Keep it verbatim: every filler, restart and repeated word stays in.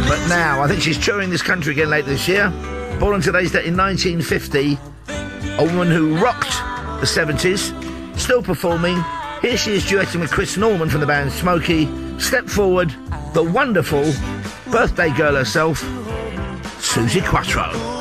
But now, I think she's touring this country again later this year. Born on today's date in nineteen fifty. A woman who rocked the seventies. Still performing. Here she is duetting with Chris Norman from the band Smokey. Step forward, the wonderful birthday girl herself, Suzi Quatro.